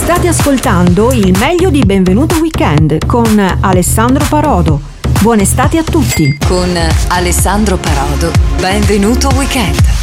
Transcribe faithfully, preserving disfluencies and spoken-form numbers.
State ascoltando il meglio di Benvenuto Weekend con Alessandro Parodo. Buona estate a tutti. Con Alessandro Parodo, Benvenuto Weekend.